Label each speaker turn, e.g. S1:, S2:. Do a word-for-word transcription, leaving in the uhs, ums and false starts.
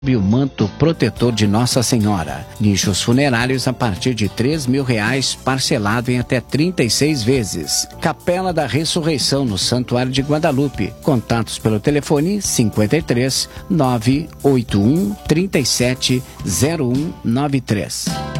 S1: E o manto protetor de Nossa Senhora. Nichos funerários a partir de três mil reais, parcelado em até trinta e seis vezes. Capela da Ressurreição no Santuário de Guadalupe. Contatos pelo telefone cinquenta e três, nove oito um, trinta e sete, zero um nove três.